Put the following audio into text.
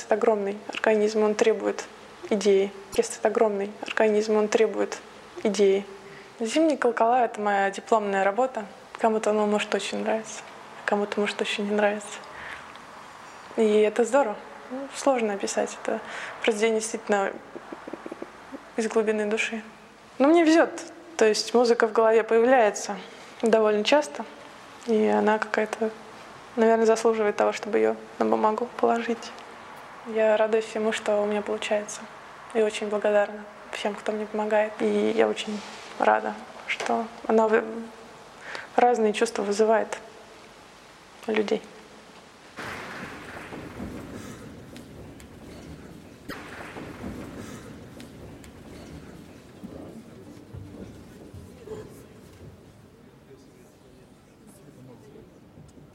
Оркестр — это огромный организм, он требует идеи. Оркестр — это огромный организм, он требует идеи. «Зимние колокола» — это моя дипломная работа. Кому-то оно может очень нравиться, кому-то может очень не нравиться. И это здорово. Сложно описать. Это произведение действительно из глубины души. Но мне везет. То есть музыка в голове появляется довольно часто. И она какая-то, наверное, заслуживает того, чтобы ее на бумагу положить. Я радуюсь всему, что у меня получается. И очень благодарна всем, кто мне помогает. И я очень рада, что она разные чувства вызывает у людей.